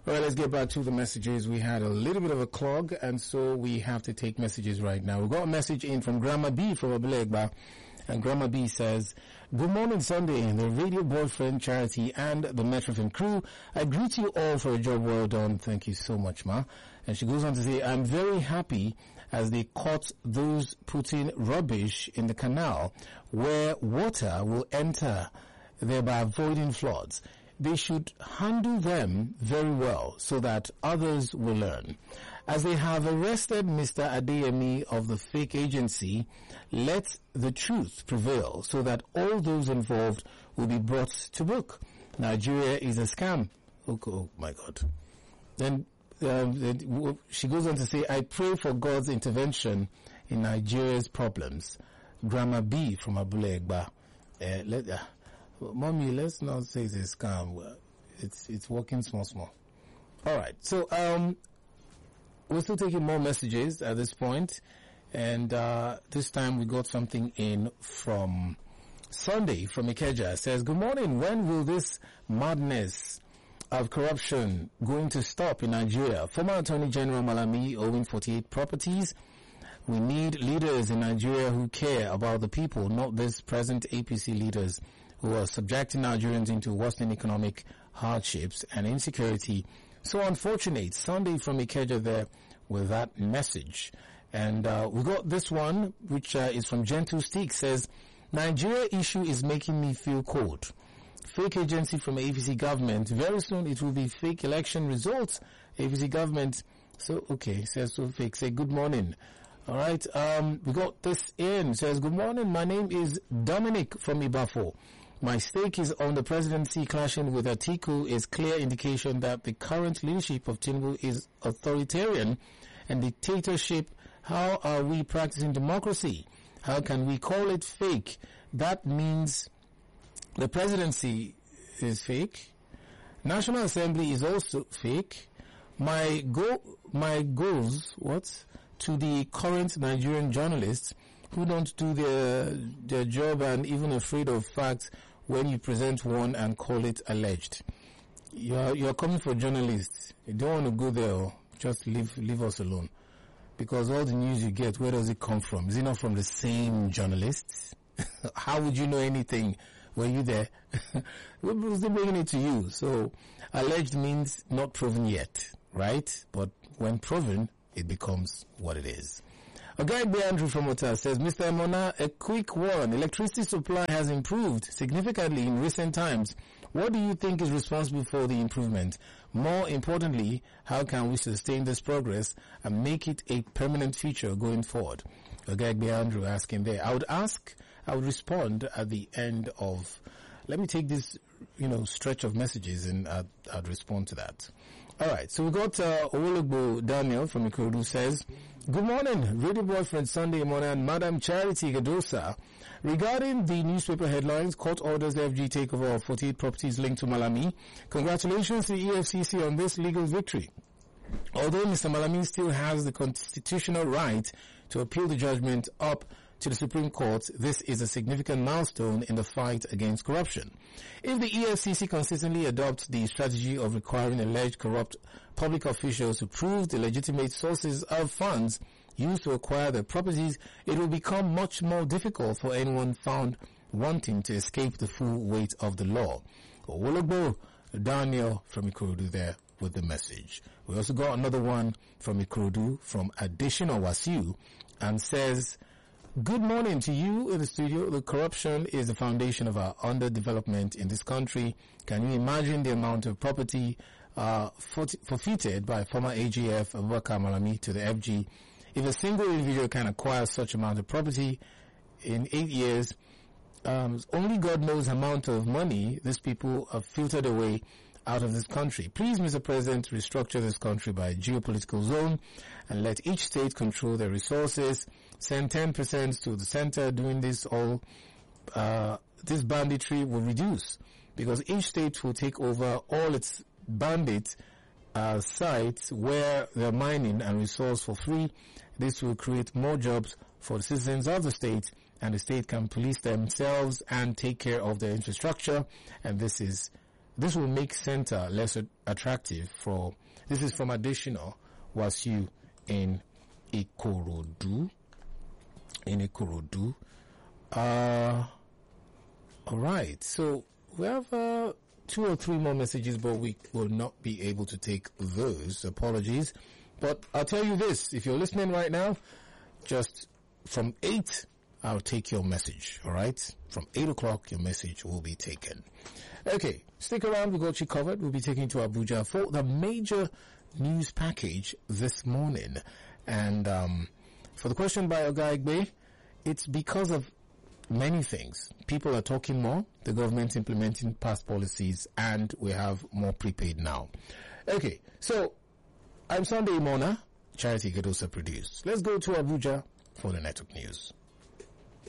Well, let's get back to the messages. We had a little bit of a clog, and so we have to take messages right now. We got a message in from Grandma B from Abulegba, and Grandma B says, "Good morning, Sunday, the Radio Boyfriend Charity and the Metrofilm crew. I greet you all for a job well done. Thank you so much, Ma." And she goes on to say, "I'm very happy as they caught those putting rubbish in the canal where water will enter, thereby avoiding floods. They should handle them very well so that others will learn. As they have arrested Mr. Adeyemi of the fake agency, let the truth prevail so that all those involved will be brought to book. Nigeria is a scam." Oh my God. Then she goes on to say, "I pray for God's intervention in Nigeria's problems." Grandma B from Abulegba. Mommy, let's not say it's a scam. It's working small. All right. So, we're still taking more messages at this point. And, this time we got something in from Sunday from Ikeja. It says, "Good morning. When will this madness of corruption going to stop in Nigeria? Former Attorney General Malami owing 48 properties. We need leaders in Nigeria who care about the people, not this present APC leaders who are subjecting Nigerians into worsening economic hardships and insecurity." So unfortunate. Sunday from Ikeja there with that message. And we got this one, which is from Gentle Stick, says, "Nigeria issue is making me feel cold. Fake agency from APC government. Very soon it will be fake election results. APC government." So, okay, says so fake. Say good morning. All right, we got this in. Says, "Good morning. My name is Dominic from Ibafo. My stake is on the presidency clashing with Atiku is clear indication that the current leadership of Tinubu is authoritarian and dictatorship. How are we practicing democracy? How can we call it fake? That means the presidency is fake. National Assembly is also fake. My goals, to the current Nigerian journalists who don't do their job and even afraid of facts when you present one and call it alleged. You're coming for journalists. You don't want to go there, or just leave us alone. Because all the news you get, where does it come from? Is it not from the same journalists? How would you know anything? Were you there? Who's bringing it to you? So alleged means not proven yet, right? But when proven, it becomes what it is. A guy by Andrew from Ota says, "Mr. Emona, a quick one. Electricity supply has improved significantly in recent times. What do you think is responsible for the improvement? More importantly, how can we sustain this progress and make it a permanent feature going forward?" A guy by Andrew asking there. I would respond at the end of, let me take this, stretch of messages and I'd respond to that. All right, so we got Owologbo Daniel from Ikorodu says, "Good morning, Radio Boyfriend Sunday morning, and Madam Charity Gadosa. Regarding the newspaper headlines, court orders FG takeover of 48 properties linked to Malami. Congratulations to the EFCC on this legal victory. Although Mr. Malami still has the constitutional right to appeal the judgment up to the Supreme Court, this is a significant milestone in the fight against corruption. If the EFCC consistently adopts the strategy of requiring alleged corrupt public officials to prove the legitimate sources of funds used to acquire their properties, it will become much more difficult for anyone found wanting to escape the full weight of the law." Owologbo Daniel from Ikorodu there with the message. We also got another one from Ikorodu from Additional Wasiu and says, "Good morning to you in the studio. The corruption is the foundation of our underdevelopment in this country. Can you imagine the amount of property forfeited by former AGF Abubakar Malami to the FG? If a single individual can acquire such amount of property in 8 years, only God knows the amount of money these people have filtered away out of this country. Please, Mr. President, restructure this country by geopolitical zone and let each state control their resources. Send 10% to the center. Doing this, all this banditry will reduce because each state will take over all its bandit sites where they're mining and resource for free. This will create more jobs for the citizens of the state, and the state can police themselves and take care of their infrastructure. And this is this will make center less attractive for, this is from additional Wasiu in Ikorodu. All right. So we have 2 or 3 more messages, but we will not be able to take those. Apologies. But I'll tell you this. If you're listening right now, just from 8, I'll take your message. All right. From 8 o'clock, your message will be taken. Okay. Stick around. We got you covered. We'll be taking to Abuja for the major news package this morning. And for the question by Oga Igbe, it's because of many things. People are talking more, the government's implementing past policies, and we have more prepaid now. Okay, so I'm Sunday Mona, Charity Gedosa produced. Let's go to Abuja for the network news.